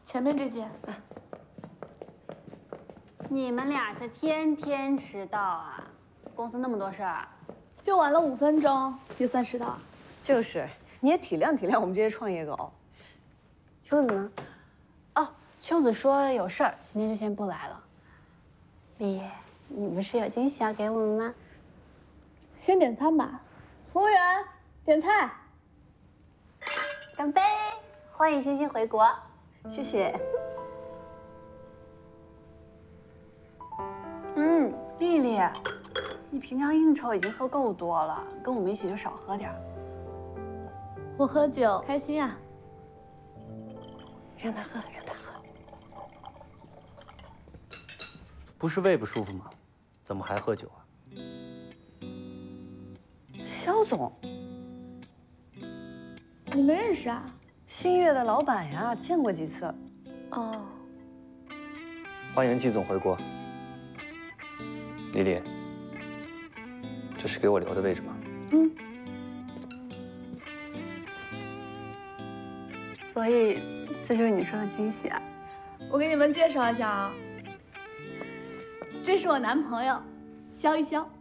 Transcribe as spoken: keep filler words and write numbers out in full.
前面这间。 你们俩是天天迟到啊？公司那么多事儿， 就晚了五分钟，也算迟到。 就是，你也体谅体谅我们这些创业狗。秋子呢？ 哦，秋子说有事儿，今天就先不来了。李爷，你不是有惊喜要给我们吗？ 先点餐吧，服务员，点菜。 干杯！欢迎星星回国。 谢谢。 嗯，丽丽，你平常应酬已经喝够多了，跟我们一起就少喝点儿。 我喝酒开心啊。 让他喝，让他喝。 不是胃不舒服吗？怎么还喝酒啊？ 肖总， 你们认识啊？ 新月的老板呀，见过几次。 哦。 欢迎季总回国。丽丽，这是给我留的位置吗？ 嗯。所以，这就是你说的惊喜啊？ 我给你们介绍一下啊，这是我男朋友，肖一肖。